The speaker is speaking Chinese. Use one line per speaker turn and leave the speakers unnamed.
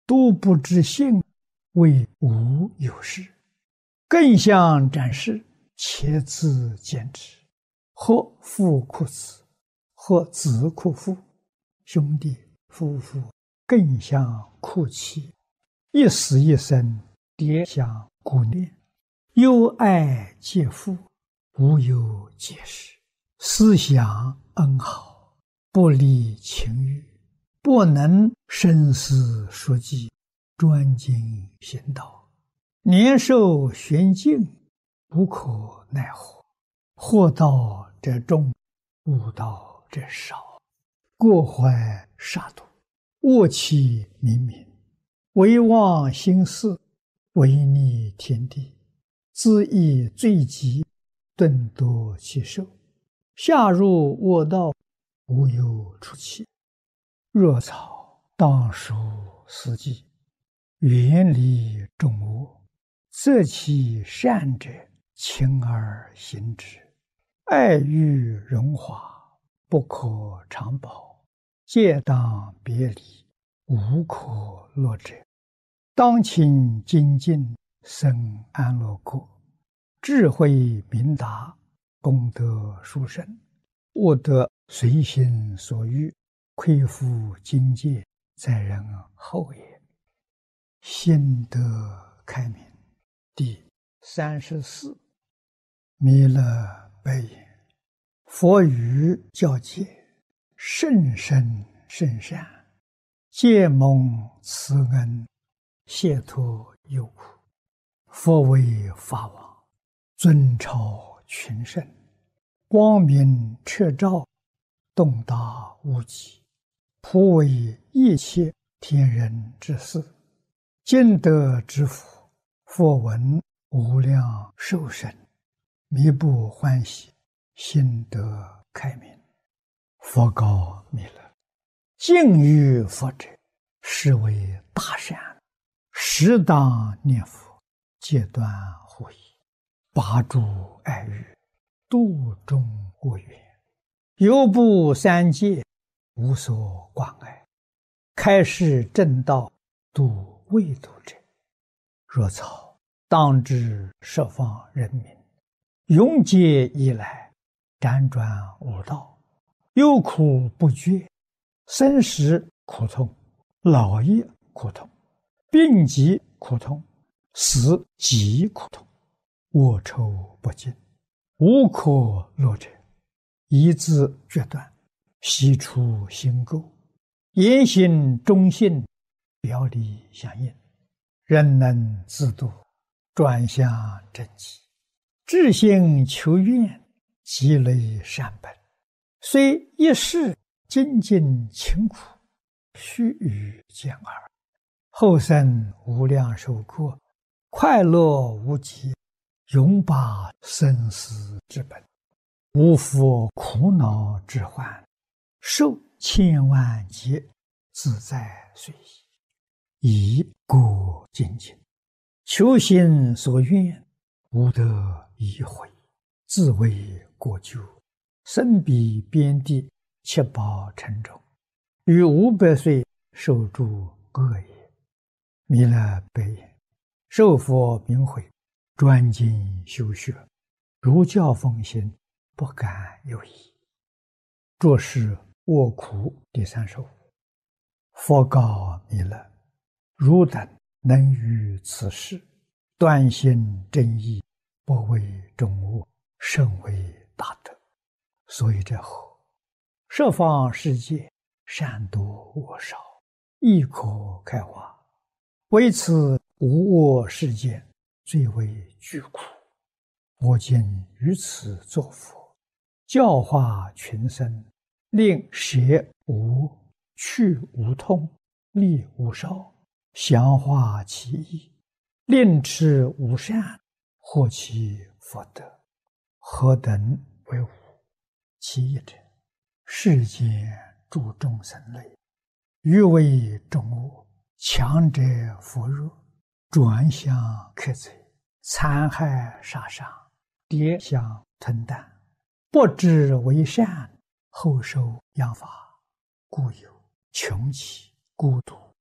都不知性，为无有事，更相展示，且自见之。或父哭子，或子哭父，兄弟夫妇更相哭泣，一死一生，迭相顾念，忧爱皆父，无有解释，思想恩好，不离情欲，不能深思熟记，专精行道，年寿玄尽，无可奈何。祸道者众，悟道者少，过怀杀戮，恶气冥冥，唯忘心事，违逆天地，自意罪极，顿夺其寿，下入恶道，无有出期。若草当属死地，远离众恶，择其善者，勤而行之。爱欲荣华，不可长保，皆当别离，无可乐者。当勤精进，生安乐国，智慧明达，功德殊胜，悟得随心所欲，恢复境界，在人后也。心得开明。第34。弥勒白言：佛语教诫，甚深甚善，皆蒙慈恩，解脱忧苦。佛为法王，尊超群圣，光明彻照，洞达无极，普为一切天人之事。今得之福，佛闻无量寿生，弥不欢喜，心得开明。佛告弥勒：敬于佛者，是为大善，适当念佛，戒断护疑，拔诸爱欲，度众恶缘，犹不三界，无所关爱，开示正道，度未度者。若草当知十方人民，永劫以来，辗转无道，忧苦不绝，生死苦痛，老业苦痛，病疾苦痛，死极苦痛，恶臭不尽，无可乐者，一字决断，悉出心垢，言行忠信，表里相应，人能自度，转向正极，至心求愿，积累善本，虽一世精进勤苦，须臾见耳，后生无量寿过，快乐无极，永拔生死之本，无复苦恼之患，受千万劫，自在随意，以过精进，求心所愿，无得已悔，自为过咎，身彼边地，七宝沉重，于500岁受诸恶也。弥勒白言：受佛明慧，专精修学，如教奉行，不敢有疑。着是卧苦第35。佛告弥勒：汝等能于此事，断心正义，不为众恶，甚为大德。所以者何？十方世界，善多恶少，亦可开化，唯此无我世界，最为巨苦。我今于此作佛，教化群生，令舍无，去无痛，利无少，详化其意，令持无善，获其福德。何等为无？其一者，世间诸众生类，欲为众恶，强者扶弱，转向克贼，残害杀伤，跌相吞啖，不知为善，后受殃罚，故有穷奇、孤独、